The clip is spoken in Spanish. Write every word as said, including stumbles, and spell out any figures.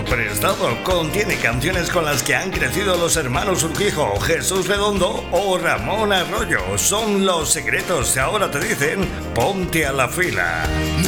prestado. Contiene canciones con las que han crecido los hermanos Urquijo, Jesús Redondo o Ramón Arroyo. Son Los Secretos. Ahora te dicen, ponte a la fila.